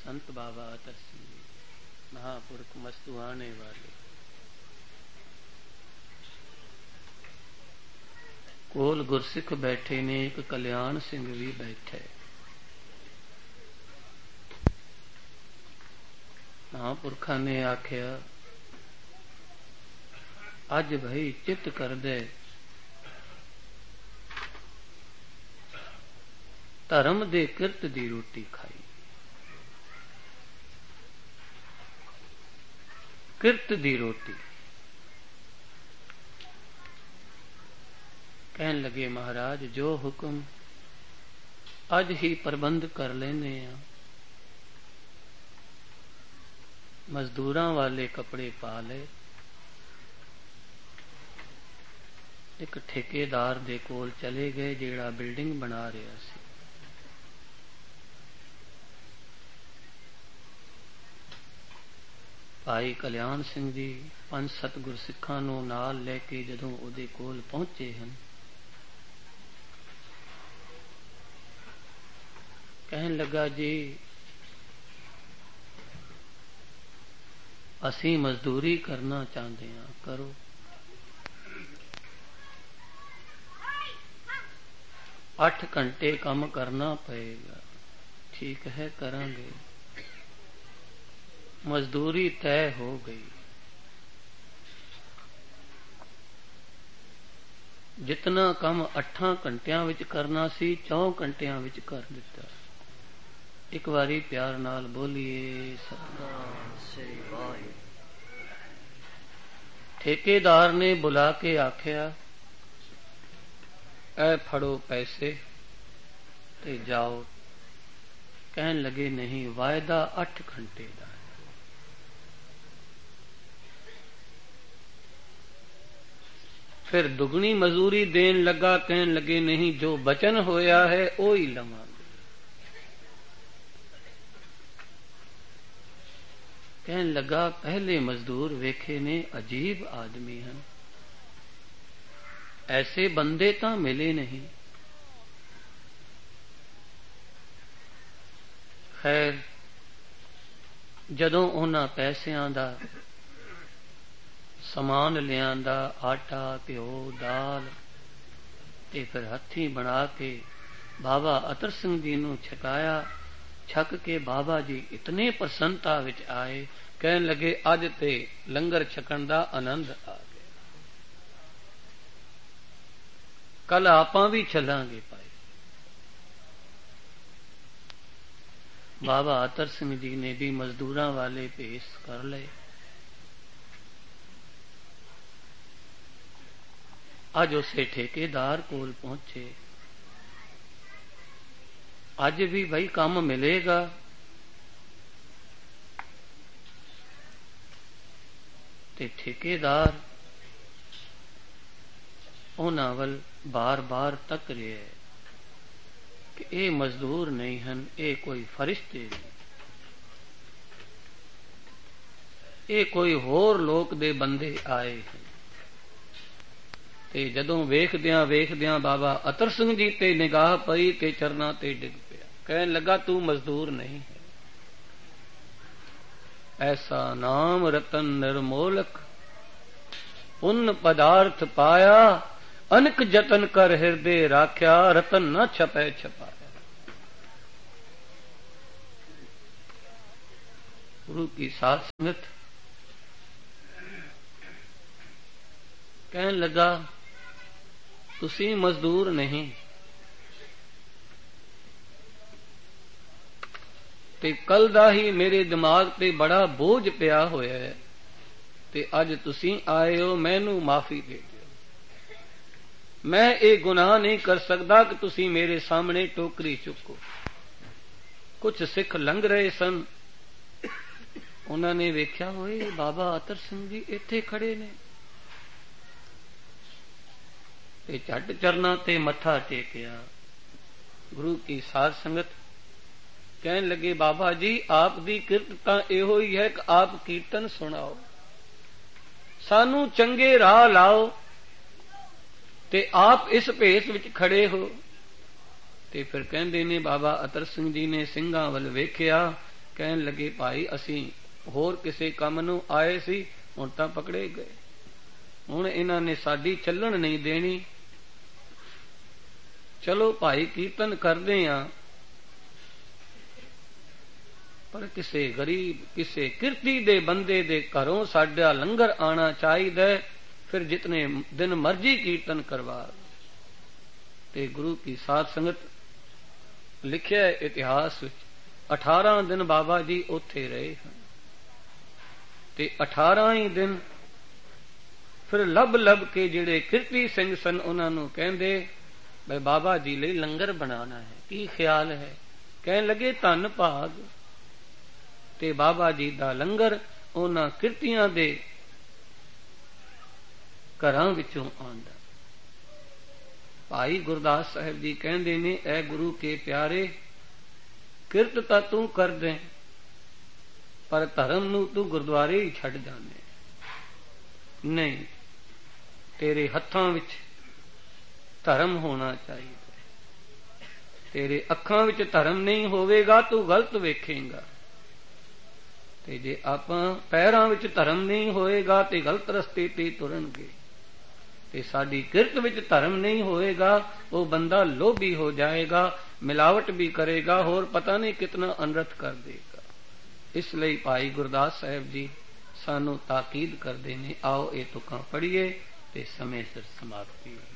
संत बाबा अतर सिंह जी, महापुरख मस्तुआने वाले। कोल गुरसिख बैठे ने, एक कल्याण सिंह भी बैठे। महापुरखा ने आख्या, अज भाई चित कर दे, धर्म दे किरत दी रोटी खाई। किरत दी रोटी कहन लगे, महाराज जो हुक्म अज ही प्रबंध कर लेने आ। मजदूरां वाले कपड़े पा ले, एक ठेकेदार दे कोल चले गए जेड़ा बिल्डिंग बना रहा सी। भाई कल्याण सिंह जी 5-7 गुरसिखां नूं नाल लैके जदों उहदे कोल पहुंचे हन, कहन लगा, जी असीं मजदूरी करना चाहते हैं, करो। 8 घंटे काम करना पएगा। ठीक है, करांगे। मजदूरी तय हो गई। जितना काम 8 घंटियां विच करना सी 4 घंटियां विच कर दिता। एक बारी प्यार नाल बोलिए सतनाम श्री वाहिगुरू। ठेकेदार ने बुला के आख्या, ऐ फड़ो पैसे ते जाओ। कहन लगे, नहीं, वायदा 8 घंटे का। फिर दुगनी मजूरी देन लगा। कहन लगे, नहीं, जो बचन होया है वो ही लवांगे। कहन लगा, पहले मजदूर वेखे ने अजीब आदमी हैं, ऐसे बंदे तां मिले नहीं। खैर जदों उन्हां पैसियां दा समान लियांदा, आटा, घ्यो, दाल, ते फिर हथी बना के बाबा अतर सिंह जी नूं छकाया। छक के बाबा जी इतने प्रसन्नता विच आए, कहन लगे, अज ते लंगर छकण दा आनंद आ गया, कल आपां भी चलांगे पाए। बाबा अतर सिंह जी ने भी मजदूरां वाले भेस कर लए। अज उसे ठेकेदार कोल पहुंचे। अज भी भाई काम मिलेगा। ते ठेकेदार उन्हां वल बार बार तक रहा है कि ये मजदूर नहीं हन, ये कोई फरिश्ते नहीं, ये कोई होर लोक दे बंदे आए हैं। ते जदों वेखदियां बाबा अतर सिंह जी ते निगाह पई ते चरना ते डिग पिया। कहन लगा, तू मजदूर नहीं है। ऐसा नाम रतन निर्मोलक, पुण्य पदार्थ पाया, अनक जतन कर हृदय राख्या, रतन न छपै छपाया। गुरु की साध संगत। कहन लगा, तुसी मजदूर नहीं, ते कल दा ही मेरे दिमाग ते बड़ा बोझ पिया होया है, ते अज तुसी आए हो, मैनू माफी दे दियो। मैं ये गुनाह नहीं कर सकता कि तुसी मेरे सामने टोकरी चुको। कुछ सिख लंघ रहे सन, उन्होंने वेख्या, होए बाबा अतर सिंह जी इत्थे खड़े ने, ते झट चरना ते मत्था टेकिया। गुरु की साध संगत। कहन लगे, बाबा जी आप दी किरत तां इहो ही है कि आप कीर्तन सुनाओ, सानू चंगे राह लाओ, ते आप इस भेस विच खड़े हो। ते फिर कहंदे ने बाबा अतर सिंह जी ने ਸਿੰਘਾਂ ਵੱਲ ਵੇਖਿਆ ਕਹਿਣ ਲੱਗੇ ਭਾਈ ਅਸੀਂ ਹੋਰ ਕਿਸੇ ਕੰਮ ਨੂੰ ਆਏ ਸੀ, ਹੁਣ ਤਾਂ ਪਕੜੇ ਗਏ, ਹੁਣ ਇਹਨਾਂ ਨੇ ਸਾਡੀ ਚੱਲਣ ਨਹੀਂ ਦੇਣੀ। ਚਲੋ ਭਾਈ ਕੀਰਤਨ ਕਰਦੇ ਆ, ਪਰ ਕਿਸੇ ਗਰੀਬ ਕਿਸੇ ਕਿਰਤੀ ਦੇ ਬੰਦੇ ਦੇ ਘਰੋਂ ਸਾਡਾ ਲੰਗਰ ਆਣਾ ਚਾਹੀਦਾ, ਫਿਰ ਜਿਤਨੇ ਦਿਨ ਮਰਜੀ ਕੀਰਤਨ ਕਰਵਾ। ਤੇ ਗੁਰੂ ਕੀ ਸਾਧ ਸੰਗਤ ਲਿਖਿਆ ਇਤਿਹਾਸ ਵਿੱਚ 18 ਦਿਨ ਬਾਬਾ ਜੀ ਉੱਥੇ ਰਹੇ ਹਨ, ਤੇ 18 ਹੀ ਦਿਨ ਫਿਰ ਲੱਭ ਕੇ ਜਿਹੜੇ ਕਿਰਤੀ ਸਿੰਘ ਸਨ ਉਹਨਾਂ ਨੂੰ ਕਹਿੰਦੇ ਬਈ ਬਾਬਾ ਜੀ ਲਈ ਲੰਗਰ ਬਣਾਉਣਾ ਹੈ, ਕੀ ਖਿਆਲ ਹੈ? ਕਹਿਣ ਲੱਗੇ ਧੰਨ ਭਾਗ। ਤੇ ਬਾਬਾ ਜੀ ਦਾ ਲੰਗਰ ਉਹਨਾਂ ਕਿਰਤੀਆਂ ਦੇ ਘਰਾਂ ਵਿੱਚੋਂ ਆਉਂਦਾ। ਭਾਈ ਗੁਰਦਾਸ ਸਾਹਿਬ ਜੀ ਕਹਿੰਦੇ ਨੇ, ਐ ਗੁਰੂ ਕੇ ਪਿਆਰੇ, ਕਿਰਤ ਤਾਂ ਤੂੰ ਕਰਦੇ, ਪਰ ਧਰਮ ਨੂੰ ਤੂੰ ਗੁਰਦੁਆਰੇ ਹੀ ਛੱਡ ਜਾਂਦੇ। ਨਹੀਂ, ਤੇਰੇ ਹੱਥਾਂ ਵਿੱਚ ਧਰਮ ਹੋਣਾ ਚਾਹੀਦਾ। ਤੇਰੇ ਅੱਖਾਂ ਵਿੱਚ ਧਰਮ ਨਹੀਂ ਹੋਵੇਗਾ ਤੂੰ ਗਲਤ ਵੇਖੇਂਗਾ, ਤੇ ਜੇ ਆਪਾਂ ਪੈਰਾਂ ਵਿੱਚ ਧਰਮ ਨਹੀਂ ਹੋਏਗਾ ਤੇ ਗਲਤ ਰਸਤੇ ਤੇ ਤੁਰਨਗੇ। ਤੇ ਸਾਡੀ ਕਿਰਤ ਵਿੱਚ ਧਰਮ ਨਹੀਂ ਹੋਏਗਾ, ਉਹ ਬੰਦਾ ਲੋਭੀ ਹੋ ਜਾਏਗਾ, ਮਿਲਾਵਟ ਵੀ ਕਰੇਗਾ, ਹੋਰ ਪਤਾ ਨਹੀਂ ਕਿਤਨਾ ਅਨਰਥ ਕਰ ਦੇਗਾ। ਇਸ ਲਈ ਭਾਈ ਗੁਰਦਾਸ ਸਾਹਿਬ ਜੀ ਸਾਨੂੰ ਤਾਕੀਦ ਕਰਦੇ ਨੇ, ਆਓ ਇਹ ਤੁਕਾਂ ਪੜ੍ਹੀਏ ਤੇ ਸਮੇਂ ਸਿਰ ਸਮਾਪਤੀ।